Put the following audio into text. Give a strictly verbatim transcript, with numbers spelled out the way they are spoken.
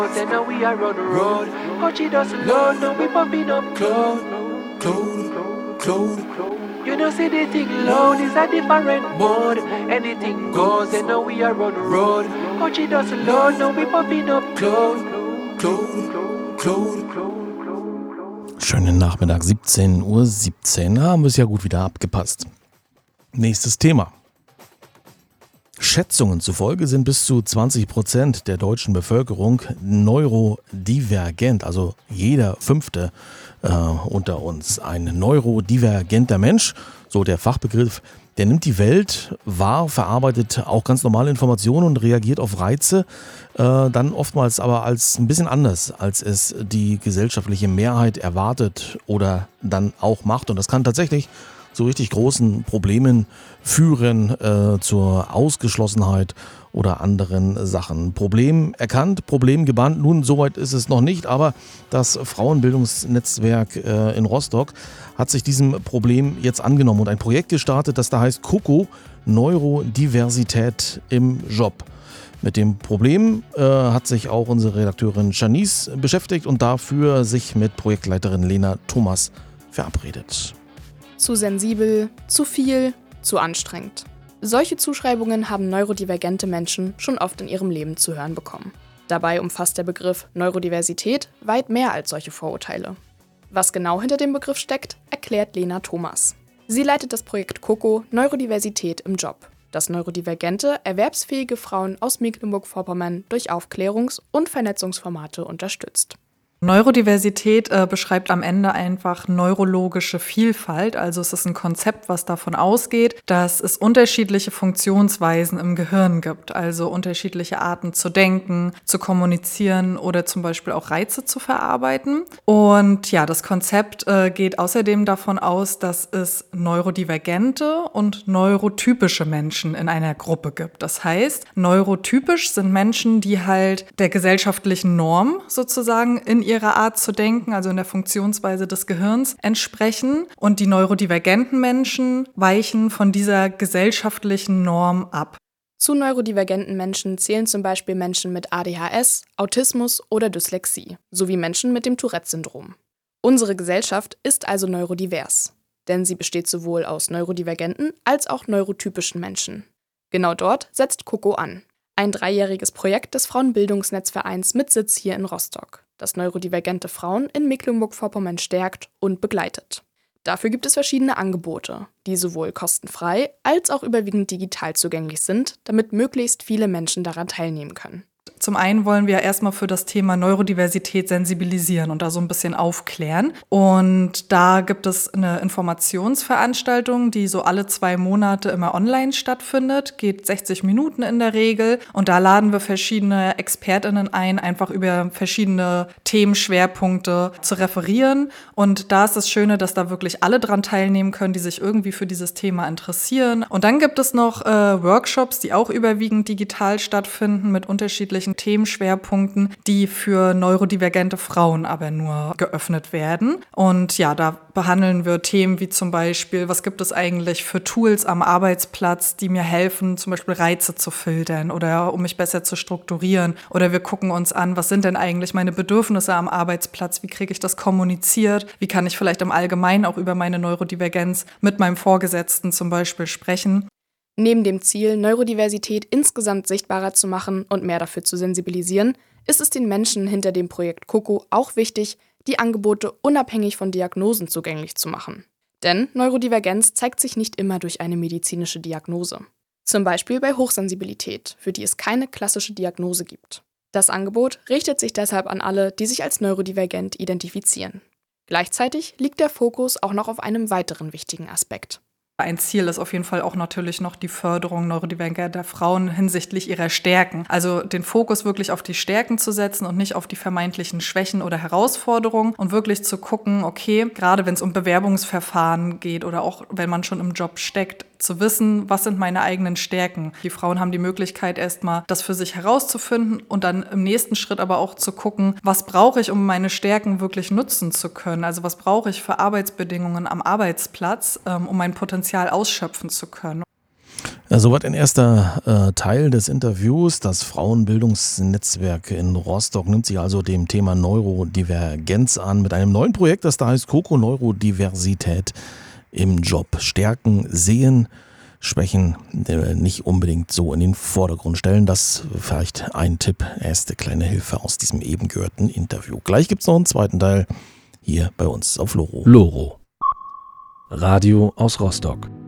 Then now we are on the road. But she doesn't learn, now we popping up cloud, cloud, cloud. You know see the thing loud is a different mode. Anything goes, and now we are on the road. But she doesn't learn, now we popping up cloud, cloud, cloud, cloud. Schönen Nachmittag, siebzehn Uhr siebzehn. Da haben wir es ja gut wieder abgepasst. Nächstes Thema. Schätzungen zufolge sind bis zu zwanzig Prozent der deutschen Bevölkerung neurodivergent, also jeder Fünfte äh, unter uns. Ein neurodivergenter Mensch, so der Fachbegriff, der nimmt die Welt wahr, verarbeitet auch ganz normale Informationen und reagiert auf Reize, äh, dann oftmals aber als ein bisschen anders, als es die gesellschaftliche Mehrheit erwartet oder dann auch macht. Und das kann tatsächlich zu richtig großen Problemen führen, äh, zur Ausgeschlossenheit oder anderen Sachen. Problem erkannt, Problem gebannt. Nun, soweit ist es noch nicht, aber das Frauenbildungsnetzwerk äh, in Rostock hat sich diesem Problem jetzt angenommen und ein Projekt gestartet, das da heißt Coco, Neurodiversität im Job. Mit dem Problem äh, hat sich auch unsere Redakteurin Janice beschäftigt und dafür sich mit Projektleiterin Lena Thomas verabredet. Zu sensibel, zu viel, zu anstrengend. Solche Zuschreibungen haben neurodivergente Menschen schon oft in ihrem Leben zu hören bekommen. Dabei umfasst der Begriff Neurodiversität weit mehr als solche Vorurteile. Was genau hinter dem Begriff steckt, erklärt Lena Thomas. Sie leitet das Projekt Coco Neurodiversität im Job, das neurodivergente, erwerbsfähige Frauen aus Mecklenburg-Vorpommern durch Aufklärungs- und Vernetzungsformate unterstützt. Neurodiversität äh, beschreibt am Ende einfach neurologische Vielfalt. Also es ist ein Konzept, was davon ausgeht, dass es unterschiedliche Funktionsweisen im Gehirn gibt. Also unterschiedliche Arten zu denken, zu kommunizieren oder zum Beispiel auch Reize zu verarbeiten. Und ja, das Konzept äh, geht außerdem davon aus, dass es neurodivergente und neurotypische Menschen in einer Gruppe gibt. Das heißt, neurotypisch sind Menschen, die halt der gesellschaftlichen Norm sozusagen in ihrer Art zu denken, also in der Funktionsweise des Gehirns, entsprechen. Und die neurodivergenten Menschen weichen von dieser gesellschaftlichen Norm ab. Zu neurodivergenten Menschen zählen zum Beispiel Menschen mit A D H S, Autismus oder Dyslexie, sowie Menschen mit dem Tourette-Syndrom. Unsere Gesellschaft ist also neurodivers, denn sie besteht sowohl aus neurodivergenten als auch neurotypischen Menschen. Genau dort setzt Coco an. Ein dreijähriges Projekt des Frauenbildungsnetzvereins mit Sitz hier in Rostock, das neurodivergente Frauen in Mecklenburg-Vorpommern stärkt und begleitet. Dafür gibt es verschiedene Angebote, die sowohl kostenfrei als auch überwiegend digital zugänglich sind, damit möglichst viele Menschen daran teilnehmen können. Zum einen wollen wir erstmal für das Thema Neurodiversität sensibilisieren und da so ein bisschen aufklären. Und da gibt es eine Informationsveranstaltung, die so alle zwei Monate immer online stattfindet, geht sechzig Minuten in der Regel. Und da laden wir verschiedene ExpertInnen ein, einfach über verschiedene Themenschwerpunkte zu referieren. Und da ist das Schöne, dass da wirklich alle dran teilnehmen können, die sich irgendwie für dieses Thema interessieren. Und dann gibt es noch äh, Workshops, die auch überwiegend digital stattfinden mit unterschiedlichen Themenschwerpunkten, die für neurodivergente Frauen aber nur geöffnet werden. Und ja, da behandeln wir Themen wie zum Beispiel, was gibt es eigentlich für Tools am Arbeitsplatz, die mir helfen, zum Beispiel Reize zu filtern oder um mich besser zu strukturieren. Oder wir gucken uns an, was sind denn eigentlich meine Bedürfnisse am Arbeitsplatz, wie kriege ich das kommuniziert, wie kann ich vielleicht im Allgemeinen auch über meine Neurodivergenz mit meinem Vorgesetzten zum Beispiel sprechen. Neben dem Ziel, Neurodiversität insgesamt sichtbarer zu machen und mehr dafür zu sensibilisieren, ist es den Menschen hinter dem Projekt Coco auch wichtig, die Angebote unabhängig von Diagnosen zugänglich zu machen. Denn Neurodivergenz zeigt sich nicht immer durch eine medizinische Diagnose. Zum Beispiel bei Hochsensibilität, für die es keine klassische Diagnose gibt. Das Angebot richtet sich deshalb an alle, die sich als neurodivergent identifizieren. Gleichzeitig liegt der Fokus auch noch auf einem weiteren wichtigen Aspekt. Ein Ziel ist auf jeden Fall auch natürlich noch die Förderung neurodivergenter Frauen hinsichtlich ihrer Stärken. Also den Fokus wirklich auf die Stärken zu setzen und nicht auf die vermeintlichen Schwächen oder Herausforderungen und wirklich zu gucken, okay, gerade wenn es um Bewerbungsverfahren geht oder auch wenn man schon im Job steckt, zu wissen, was sind meine eigenen Stärken. Die Frauen haben die Möglichkeit, erstmal das für sich herauszufinden und dann im nächsten Schritt aber auch zu gucken, was brauche ich, um meine Stärken wirklich nutzen zu können. Also was brauche ich für Arbeitsbedingungen am Arbeitsplatz, um mein Potenzial ausschöpfen zu können. Soweit ein erster äh, Teil des Interviews. Das Frauenbildungsnetzwerk in Rostock nimmt sich also dem Thema Neurodivergenz an mit einem neuen Projekt, das da heißt COCO Neurodiversität im Job. Stärken, sehen, Schwächen äh, nicht unbedingt so in den Vordergrund stellen. Das vielleicht ein Tipp, erste kleine Hilfe aus diesem eben gehörten Interview. Gleich gibt es noch einen zweiten Teil hier bei uns auf Loro. Loro. Radio aus Rostock.